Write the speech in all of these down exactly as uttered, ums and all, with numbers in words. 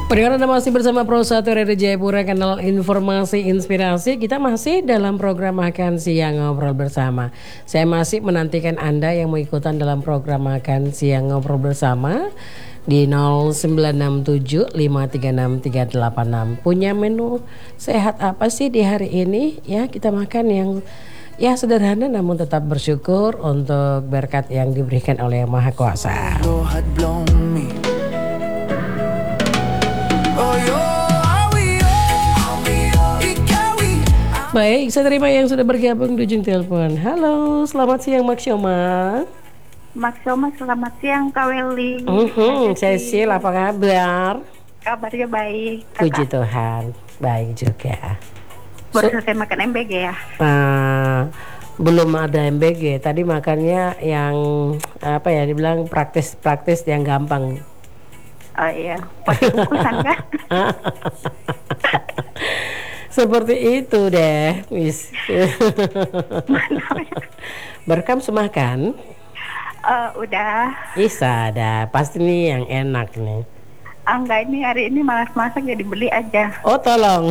Pendengar, Anda masih bersama Pro satu R R I Jayapura, kanal informasi inspirasi. Kita masih dalam program Makan Siang Ngobrol Bersama. Saya masih menantikan Anda yang mau ikutan dalam program Makan Siang Ngobrol Bersama di nol sembilan enam tujuh lima tiga enam tiga delapan enam. Punya menu sehat apa sih di hari ini? Ya, kita makan yang ya sederhana namun tetap bersyukur untuk berkat yang diberikan oleh Yang Maha Kuasa. Baik, saya terima yang sudah bergabung di ujung telepon. Halo, selamat siang Maxioma. Maxioma, selamat siang Kak Welly. Uh-huh, Cecil, apa kabar? Kabarnya baik. Puji Tuhan, baik juga. Baru So, selesai makan M B G ya? Uh, belum ada M B G. Tadi makannya yang apa ya? Dibilang praktis-praktis yang gampang. Oh iya, pakai kukusan kan? Seperti itu deh, Miss. Berkam semakan? Uh, udah. Bisa ada, pasti nih yang enak nih. Ah, enggak, ini hari ini malas masak jadi beli aja. Oh tolong.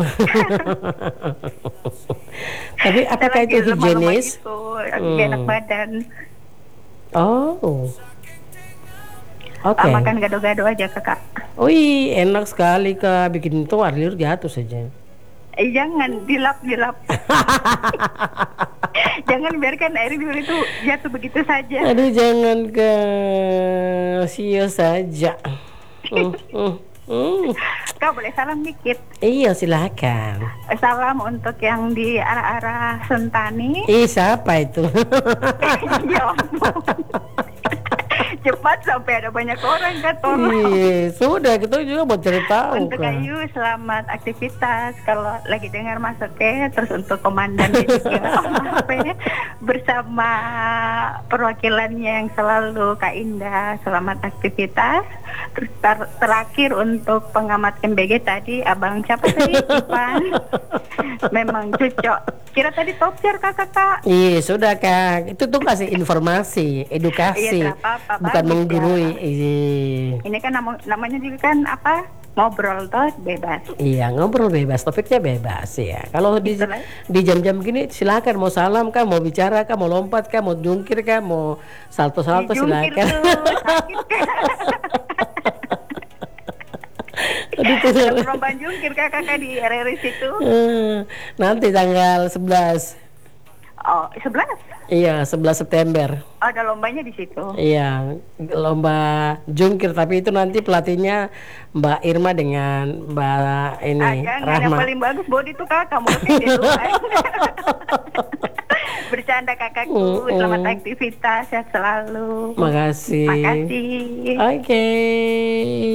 Tapi apakah itu higienis? Itu, hmm. enak badan. Oh. Oke. Okay. Ah, makan gado-gado aja kakak. Wih, enak sekali Kak, bikin itu warliur jatuh saja. Eh, jangan dilap-dilap. Jangan biarkan air liur itu jatuh begitu saja. Aduh, jangan ke sia saja. uh, uh, uh. Kau boleh salam dikit? Iya, silakan. Salam untuk yang di arah-arah Sentani. Ih, siapa itu? Ya ampun. Cepat sampai ada banyak orang kan, tolong. Iya, sudah kita juga mau cerita. Untuk kan. Ayu, selamat aktivitas. Kalau lagi dengar masuknya, terus untuk komandan juga apa ya, bersama perwakilannya yang selalu Kak Indah, selamat aktivitas. Terus ter- terakhir untuk pengamat M B G tadi, abang siapa tadi? Ipan. Memang cocok. Kira tadi top share kakak. Iya, sudah Kak. Itu tuh kasih informasi, edukasi. Iya, apa-apa, bukan menggurui. Ya. Ini kan nam- namanya juga kan apa? Ngobrol toh bebas. Iya, ngobrol bebas, topiknya bebas ya. Kalau di Itulah. di jam-jam gini silakan mau salam kah, mau bicara kah, mau lompat kah, mau jungkir kah, mau salto-salto silakan. Ada perlombaan jungkir kakak di R R I situ. Uh, nanti tanggal sebelas. Oh, sebelas? Iya, sebelas September. Oh, ada lombanya di situ. Iya, lomba jungkir, tapi itu nanti pelatihnya Mbak Irma dengan Mbak ini ah, Rahma. Yang paling bagus body itu kakak, mau di luar. Bercanda kakakku, mm, mm. Selamat aktivitas, sehat selalu. Makasih. Makasih. Oke. Okay.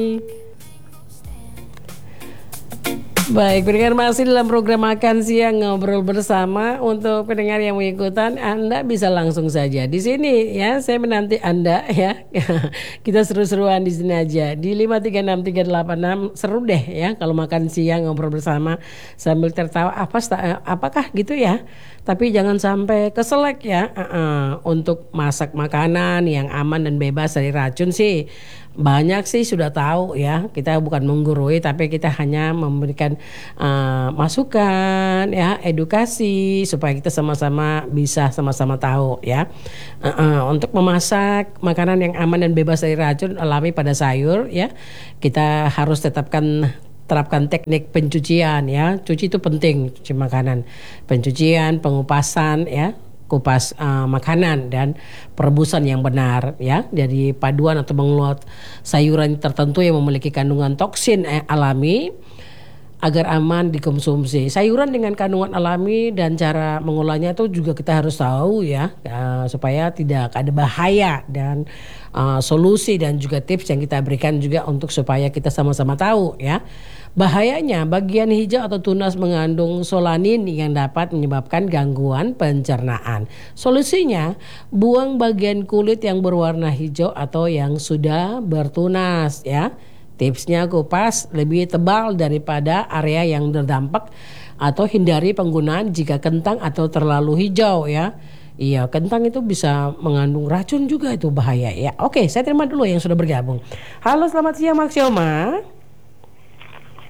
Baik, pendengar masih dalam program Makan Siang Ngobrol Bersama. Untuk pendengar yang mengikutan, Anda bisa langsung saja di sini ya. Saya menanti Anda ya. Kita seru-seruan di sini aja di lima tiga enam tiga delapan enam. Seru deh ya kalau makan siang ngobrol bersama sambil tertawa apa apakah gitu ya. Tapi jangan sampai keselak ya. Uh-uh. Untuk masak makanan yang aman dan bebas dari racun sih banyak sih sudah tahu ya. Kita bukan menggurui, tapi kita hanya memberikan uh, masukan ya, edukasi supaya kita sama-sama bisa sama-sama tahu ya. Uh-uh. Untuk memasak makanan yang aman dan bebas dari racun alami pada sayur ya, kita harus tetapkan terapkan teknik pencucian ya. Cuci itu penting, cuci makanan. Pencucian, pengupasan ya, kupas uh, makanan dan perebusan yang benar ya. Jadi paduan atau mengelola sayuran tertentu yang memiliki kandungan toksin eh, alami agar aman dikonsumsi. Sayuran dengan kandungan alami dan cara mengolahnya itu juga kita harus tahu ya, uh, supaya tidak ada bahaya dan uh, solusi dan juga tips yang kita berikan juga untuk supaya kita sama-sama tahu ya. Bahayanya bagian hijau atau tunas mengandung solanin yang dapat menyebabkan gangguan pencernaan. Solusinya, buang bagian kulit yang berwarna hijau atau yang sudah bertunas ya. Tipsnya kupas lebih tebal daripada area yang terdampak atau hindari penggunaan jika kentang atau terlalu hijau ya. Iya, kentang itu bisa mengandung racun juga, itu bahaya ya. Oke, saya terima dulu yang sudah bergabung. Halo, selamat siang Maxioma.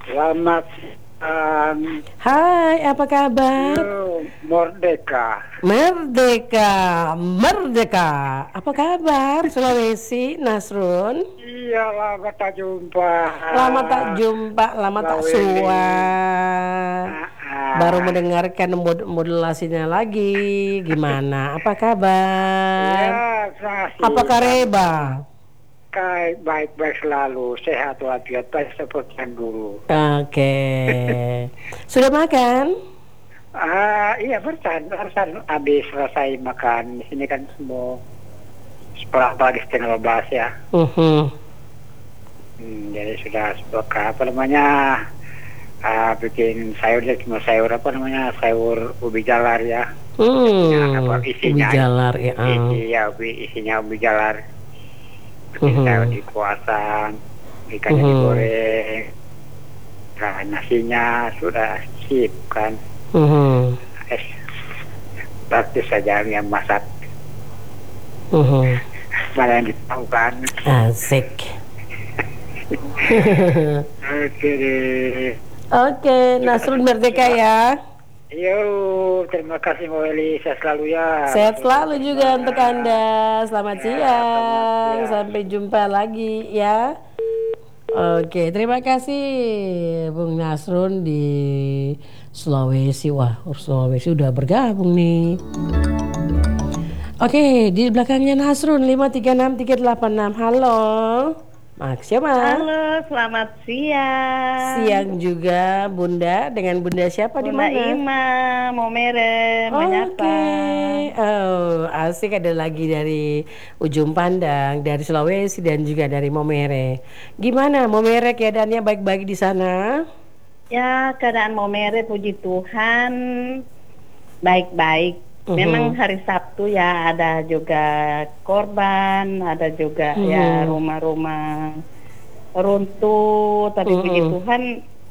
Selamat siang. Hai, apa kabar? Yo, Merdeka. Merdeka, merdeka. Apa kabar Sulawesi, Nasrun? Iya, lama tak jumpa. Lama tak jumpa, lama tak Sulawesi. sua. Ah, Baru mendengarkan mod- modulasinya lagi. Gimana? Apa kabar? Ya, masih. Apakah reba? Kayak baik-baik selalu, sehat walafiat, baik seperti yang dulu. Oke. Sudah makan? Ah, iya, barusan, barusan habis selesai makan. Di sini kan semua sekolah pagi setengah dua belas ya. Mhm. Hmm, jadi sudah sebuah apa namanya ah, bikin sayur ya, cuma sayur apa namanya sayur ubi jalar ya. Hmm. Ya, apa isinya? Ubi jalar ya. ah. Isi, ya ubi, isinya ubi jalar. Bikin Mhm. sayur dikuasan, ikannya Mhm. digoreng, nah, nasinya sudah sip kan. Mhm. Es praktis saja yang masak. Mhm. Mana yang ditahu kan. Asik. Oke deh. Oke, Nasrun merdeka ya. Yo, terima kasih Mbak Eli, sehat selalu ya. Sehat selalu juga untuk Anda. Selamat Ya, siang. selamat siang. Sampai jumpa lagi ya. Oke, terima kasih Bung Nasrun di Sulawesi. Wah, Sulawesi udah bergabung nih. Oke, di belakangnya Nasrun lima tiga enam tiga delapan enam. Halo. Maksimal. Halo, selamat siang. Siang juga Bunda, dengan Bunda siapa di Bunda mana? Ima, mau mere, menyapa. Oke, oh asik, ada lagi dari ujung pandang, dari Sulawesi dan juga dari Momere. Gimana Momere, keadaannya baik-baik di sana? Ya, keadaan mau mere, puji Tuhan, baik-baik. Mhm. Memang hari Sabtu ya ada juga korban, ada juga ya Mhm. rumah-rumah runtuh, tapi Mhm. puji Tuhan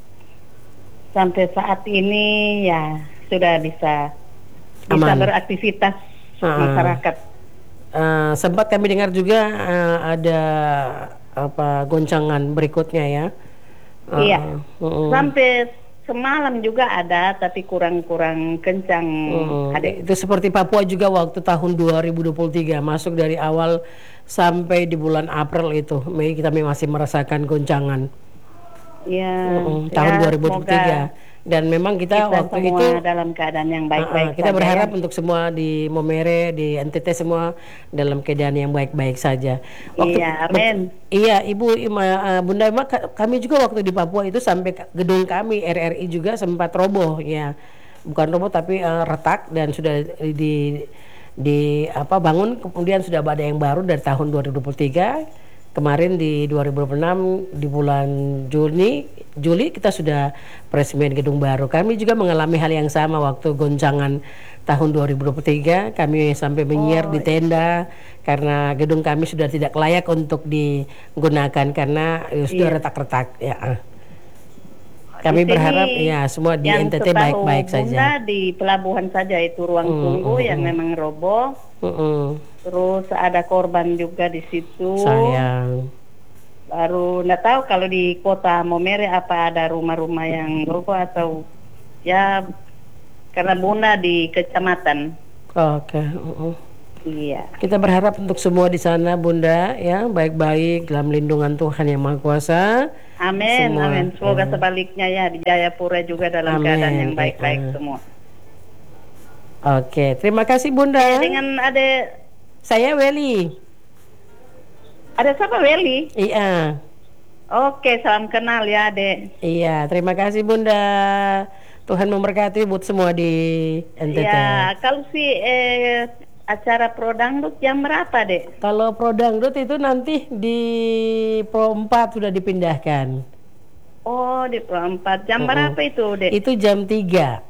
sampai saat ini ya sudah bisa bisa Aman. beraktivitas Ah. masyarakat. Eh, sempat kami dengar juga eh, ada apa goncangan berikutnya ya? Eh, Iya. mhm. Sampai semalam juga ada, tapi kurang-kurang kencang, Hmm, adek. itu seperti Papua juga waktu tahun dua ribu dua puluh tiga, masuk dari awal sampai di bulan April itu, Mei kita masih merasakan goncangan. Ya, Mm-mm, tahun ya, dua ribu dua puluh tiga. semoga Dan memang kita, kita waktu semua itu dalam keadaan yang uh-uh, baik-baik kita saja berharap ya. untuk semua di Momere, di N T T semua dalam keadaan yang baik-baik saja. Waktu Iya, amin. Iya, Ibu Ima, uh, Bunda Ima, ka- kami juga waktu di Papua itu sampai ke- gedung kami R R I juga sempat roboh ya. Bukan roboh tapi uh, retak, dan sudah di di apa bangun, kemudian sudah ada yang baru dari tahun dua ribu dua puluh tiga. Kemarin di dua ribu dua puluh enam di bulan Juni Juli kita sudah peresmian gedung baru. Kami juga mengalami hal yang sama waktu goncangan tahun dua ribu dua puluh tiga. Kami sampai menyiar Oh, di tenda karena gedung kami sudah tidak layak untuk digunakan karena eh, sudah Iya. retak-retak ya. Kami Di sini berharap ya semua di yang N T T setahu baik-baik Bunda saja. di pelabuhan saja itu ruang Hmm, tunggu hmm, yang hmm. memang roboh. Mm-mm. Terus ada korban juga di situ. Sayang. Baru nggak tahu kalau di kota Momere apa ada rumah-rumah yang roboh atau ya, karena Bunda di kecamatan. Oke. mm-mm. Iya. Kita berharap untuk semua di sana Bunda ya baik-baik dalam lindungan Tuhan Yang Maha Kuasa. Amin, Semua, amin. Semoga ya. sebaliknya ya di Jayapura juga dalam Amin, keadaan yang ya. baik-baik semua. Oke, terima kasih Bunda. Eh, dengan ada Saya Weli. ada siapa Weli? Iya, Oke, salam kenal ya, Dek. iya. Terima kasih Bunda. Tuhan memberkati buat semua di N T T. Ya, kalau si eh, acara Pro Dangdut jam berapa, Dek? Kalau Pro Dangdut itu nanti di Pro empat sudah dipindahkan. Oh, di Pro empat. Jam Mm-mm. berapa itu, Dek? Itu jam tiga.